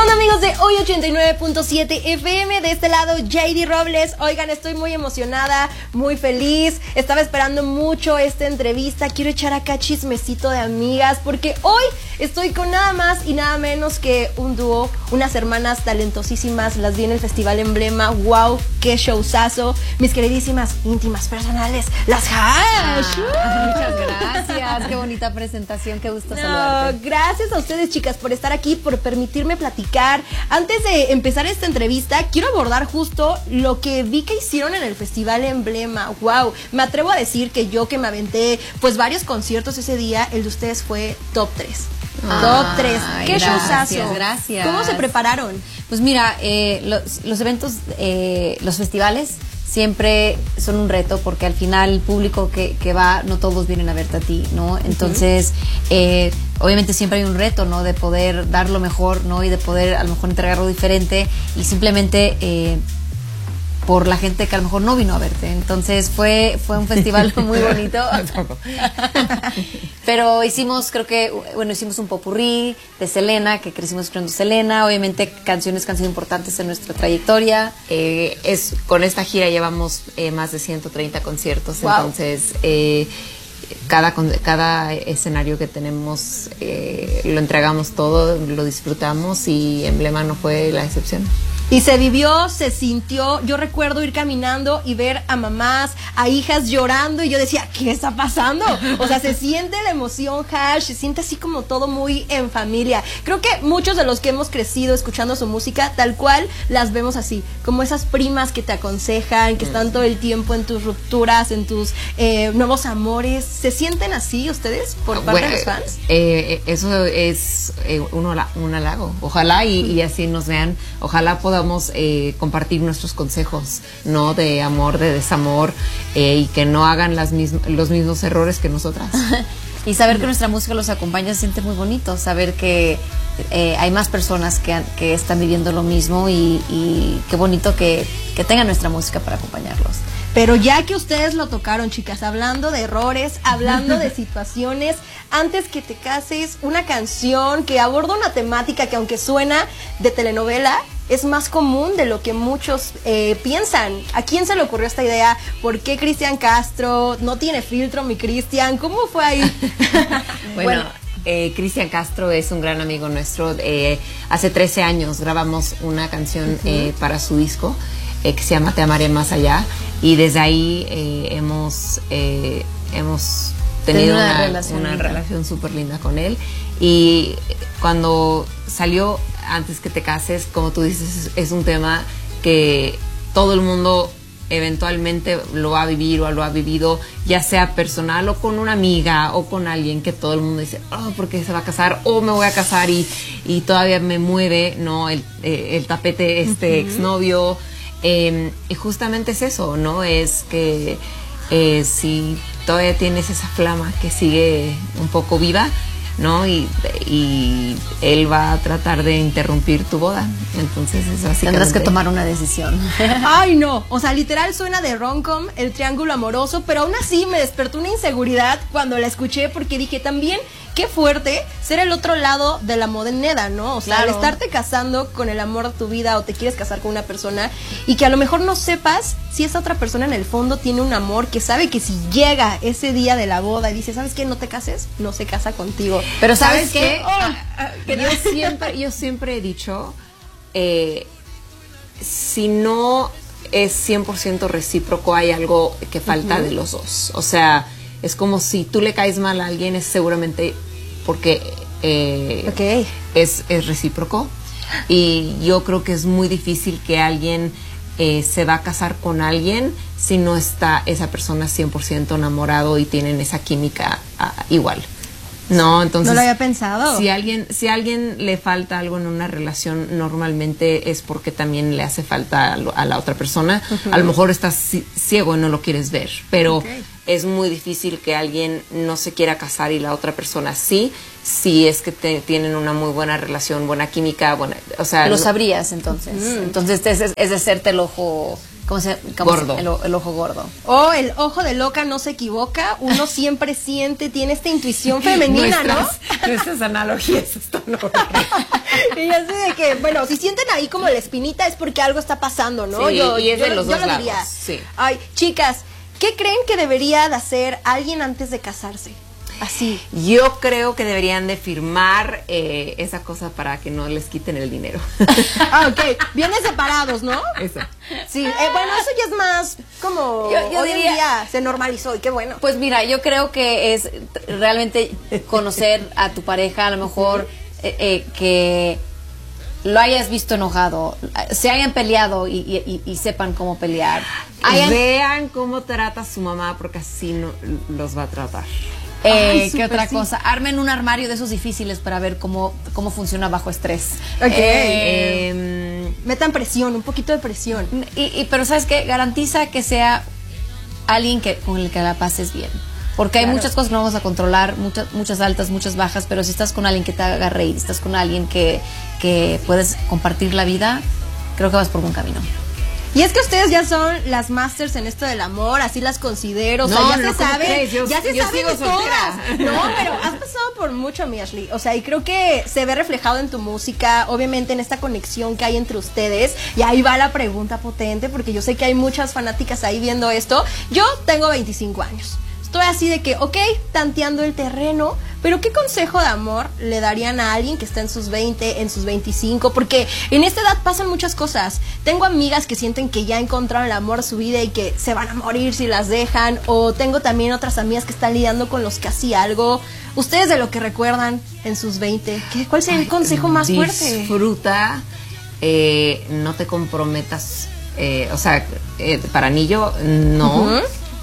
onda, amigos de Hoy 89.7 FM? De este lado, JD Robles. Oigan, estoy muy emocionada, muy feliz. Estaba esperando mucho esta entrevista. Quiero echar acá chismecito de amigas, porque hoy estoy con nada más y nada menos que un dúo, unas hermanas talentosísimas. Las vi en el Festival Emblema. ¡Wow! ¡Qué showzazo! Mis queridísimas, íntimas, personales, las Hash. Muchas gracias. Qué bonita presentación. Qué gusto saludarte. Gracias a ustedes, chicas, por estar aquí, por permitirme platicar. Antes de empezar esta entrevista, quiero abordar justo lo que vi que hicieron en el Festival Emblema. Wow, me atrevo a decir que yo, que me aventé pues varios conciertos ese día, el de ustedes fue top 3. Top 3. ¡Qué showzazo! Gracias. ¿Cómo se prepararon? Pues mira, los eventos, los festivales siempre son un reto, porque al final el público que va, no todos vienen a verte a ti, ¿no? Entonces, obviamente siempre hay un reto, ¿no? De poder dar lo mejor, ¿no? Y de poder a lo mejor entregarlo diferente, y simplemente por la gente que a lo mejor no vino a verte. Entonces fue un festival muy bonito. Pero hicimos, hicimos un popurrí de Selena, que crecimos escuchando Selena, obviamente canciones que han sido importantes en nuestra trayectoria. Con esta gira llevamos más de 130 conciertos, wow. Entonces cada escenario que tenemos lo entregamos todo, lo disfrutamos, y Emblema no fue la excepción. Y se vivió, se sintió. Yo recuerdo ir caminando y ver a mamás, a hijas llorando, y yo decía, ¿qué está pasando? O sea, se siente la emoción, Hash, se siente así como todo muy en familia. Creo que muchos de los que hemos crecido escuchando su música, tal cual las vemos así, como esas primas que te aconsejan, que están todo el tiempo en tus rupturas, en tus nuevos amores. ¿Se sienten así ustedes por parte de los fans? Eso es un halago. Ojalá y así nos vean. Ojalá podamos compartir nuestros consejos, ¿no? De amor, de desamor, y que no hagan los mismos errores que nosotras. Y saber que nuestra música los acompaña se siente muy bonito. Saber que hay más personas que están viviendo lo mismo, y qué bonito que tengan nuestra música para acompañarlos. Pero ya que ustedes lo tocaron, chicas, hablando de errores, hablando de situaciones, Antes que te cases, una canción que aborda una temática que, aunque suena de telenovela, es más común de lo que muchos piensan. ¿A quién se le ocurrió esta idea? ¿Por qué Cristian Castro? ¿No tiene filtro, mi Cristian? ¿Cómo fue ahí? Bueno, Cristian Castro es un gran amigo nuestro. Hace 13 años grabamos una canción para su disco que se llama Te amaré más allá, y desde ahí hemos tenido una relación súper linda con él. Y cuando salió Antes que te cases, como tú dices, es un tema que todo el mundo eventualmente lo va a vivir o lo ha vivido, ya sea personal o con una amiga o con alguien que todo el mundo dice, oh, ¿por qué se va a casar? O me voy a casar y todavía me mueve, ¿no? El tapete, exnovio. Y justamente es eso, ¿no? Es que si todavía tienes esa flama que sigue un poco viva, ¿no? Y él va a tratar de interrumpir tu boda. Entonces es básicamente... Tendrás que tomar una decisión. Ay, no. O sea, literal suena de rom-com, el triángulo amoroso, pero aún así me despertó una inseguridad cuando la escuché, porque dije también, qué fuerte ser el otro lado de la moneda, ¿no? O sea, claro, al estarte casando con el amor de tu vida, o te quieres casar con una persona y que a lo mejor no sepas si esa otra persona en el fondo tiene un amor, que sabe que si llega ese día de la boda y dice, ¿sabes qué? No te cases, no se casa contigo. Pero ¿sabes qué? Yo siempre he dicho, si no es 100% recíproco, hay algo que falta de los dos. O sea, es como si tú le caes mal a alguien, es seguramente porque es recíproco. Y yo creo que es muy difícil que alguien se va a casar con alguien si no está esa persona 100% enamorado y tienen esa química igual. No, entonces... No lo había pensado. Si a alguien le falta algo en una relación, normalmente es porque también le hace falta a la otra persona. A lo mejor estás ciego y no lo quieres ver, pero es muy difícil que alguien no se quiera casar y la otra persona sí, si es que tienen una muy buena relación, buena química, buena, o sea... Lo sabrías entonces. Entonces es de hacerte el ojo Gordo. El ojo gordo. Oh, el ojo de loca no se equivoca, uno siempre siente, tiene esta intuición femenina, Nuestras analogías están horribles. Y así de que, bueno, si sienten ahí como la espinita es porque algo está pasando, ¿no? Sí, y es de los dos lados, diría. sí. Ay, chicas, ¿qué creen que debería de hacer alguien antes de casarse? Así. Yo creo que deberían de firmar esa cosa para que no les quiten el dinero. Ah, ok. Vienen separados, ¿no? Eso. Sí, bueno, eso ya es más como Yo hoy en diría- día se normalizó y qué bueno. Pues mira, yo creo que es realmente conocer a tu pareja, a lo mejor que lo hayas visto enojado, se hayan peleado y sepan cómo pelear. Vean cómo trata su mamá, porque así no los va a tratar. Ay, ¿Qué súper otra sí. cosa? Armen un armario de esos difíciles para ver cómo funciona bajo estrés. Ok. Metan presión, un poquito de presión. Pero ¿sabes qué? Garantiza que sea alguien con el que la pases bien. Porque hay Claro. muchas cosas que no vamos a controlar, muchas altas, muchas bajas, pero si estás con alguien que te haga reír, estás con alguien que puedes compartir la vida, creo que vas por buen camino. Y es que ustedes ya son las masters en esto del amor, así las considero, o sea, No, ya no, se ¿cómo sabe, crees? Yo ya se sabe sigo de soltera. todas. No, pero has pasado por mucho, mi Ashley, o sea, y creo que se ve reflejado en tu música, obviamente en esta conexión que hay entre ustedes, y ahí va la pregunta potente, porque yo sé que hay muchas fanáticas ahí viendo esto. Yo tengo 25 años. Estoy así de que, ok, tanteando el terreno, pero ¿qué consejo de amor le darían a alguien que está en sus 20, en sus 25? Porque en esta edad pasan muchas cosas. Tengo amigas que sienten que ya encontraron el amor de su vida y que se van a morir si las dejan. O tengo también otras amigas que están lidiando con los casi algo. Ustedes de lo que recuerdan en sus 20, ¿cuál sería el consejo más fuerte? Disfruta, no te comprometas, o sea, para anillo, no. Ujú.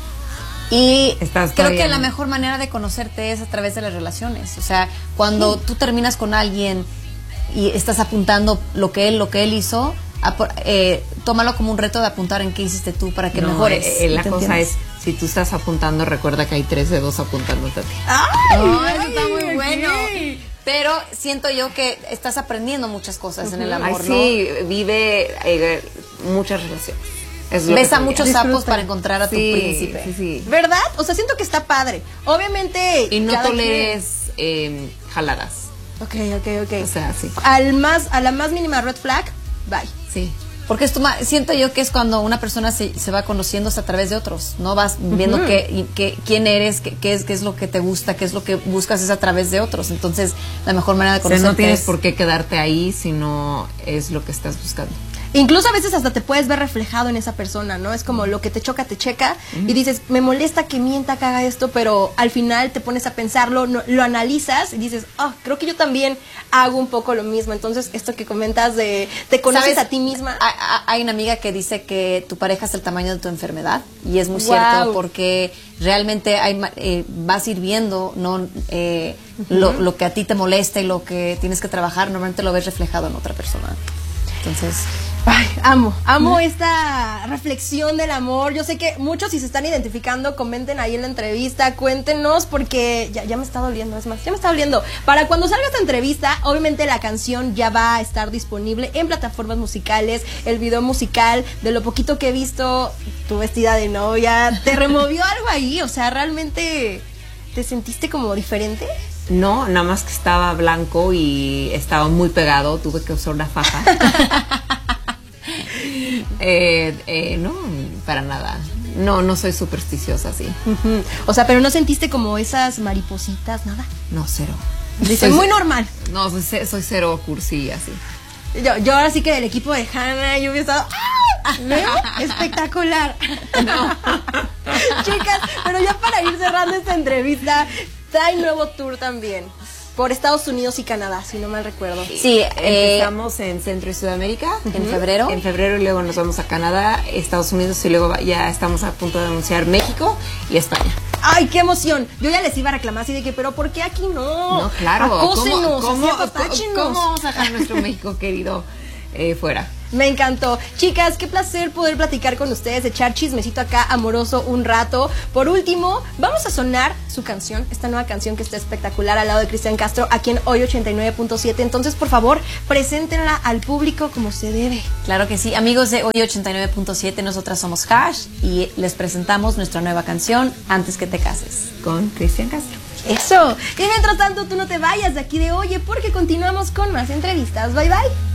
Y Estás creo todavía que la en- mejor manera de conocerte es a través de las relaciones. O sea, cuando tú terminas con alguien y estás apuntando lo que él hizo, tómalo como un reto de apuntar en qué hiciste tú para que No, mejores. la ¿te cosa entiendes? es, si tú estás apuntando, recuerda que hay 3 dedos apuntándote a ti. No, eso está muy ok. bueno. Pero siento yo que estás aprendiendo muchas cosas en el Ay, amor, ¿no? sí, vive muchas relaciones. Es lo que Besa te muchos diría. sapos para encontrar a tu Sí, príncipe. Sí, sí. ¿Verdad? O sea, siento que está padre. Obviamente. Y no cada toleres jaladas. quien- Ok. O sea, sí. A la más mínima red flag, bye. Sí. Porque siento yo que es cuando una persona se va conociéndose a través de otros, ¿no? Vas viendo quién eres, qué es lo que te gusta, qué es lo que buscas es a través de otros. Entonces, la mejor manera de O sea, conocerte no tienes es... por qué quedarte ahí si no es lo que estás buscando. Incluso a veces hasta te puedes ver reflejado en esa persona, ¿no? Es como lo que te choca, te checa. Y dices, me molesta que mienta, que haga esto, pero al final te pones a pensarlo, lo analizas y dices, creo que yo también hago un poco lo mismo. Entonces, esto que comentas de te conoces ¿Sabes? a ti misma. Hay una amiga que dice que tu pareja es el tamaño de tu enfermedad y es muy Wow. cierto porque realmente vas a ir viendo, ¿no? Lo que a ti te molesta y lo que tienes que trabajar, normalmente lo ves reflejado en otra persona. Entonces... Ay, amo esta reflexión del amor. Yo sé que muchos, si se están identificando, comenten ahí en la entrevista, cuéntenos, porque ya me está doliendo, es más, ya me está doliendo. Para cuando salga esta entrevista, obviamente la canción ya va a estar disponible en plataformas musicales, el video musical, de lo poquito que he visto, tu vestida de novia, ¿te removió algo ahí? O sea, ¿realmente te sentiste como diferente? No, nada más que estaba blanco y estaba muy pegado, tuve que usar una faja. No, para nada. No soy supersticiosa, sí. Ujú. O sea, pero no sentiste como esas maripositas, nada. No, cero. Dice, muy normal. No, soy cero cursi, así. Yo ahora sí que del equipo de Hannah, yo hubiera estado ¿no? Espectacular. No. Chicas, pero ya para ir cerrando esta entrevista, trae nuevo tour también. Por Estados Unidos y Canadá, si no mal recuerdo. Sí, Empezamos en Centro y Sudamérica. en febrero. En febrero y luego nos vamos a Canadá, Estados Unidos y luego ya estamos a punto de anunciar México y España. ¡Ay, qué emoción! Yo ya les iba a reclamar así de que, pero ¿por qué aquí no? No, claro. Acósenos, ¿Cómo así apapáchenos. vamos a dejar nuestro México querido fuera? Me encantó. Chicas, qué placer poder platicar con ustedes, echar chismecito acá amoroso un rato. Por último, vamos a sonar su canción, esta nueva canción que está espectacular al lado de Cristian Castro, aquí en Hoy 89.7. Entonces, por favor, preséntenla al público como se debe. Claro que sí, amigos de Hoy 89.7, nosotras somos Hash y les presentamos nuestra nueva canción, Antes que te cases. Con Cristian Castro. Eso. Y mientras tanto, tú no te vayas de aquí de Oye, porque continuamos con más entrevistas. Bye, bye.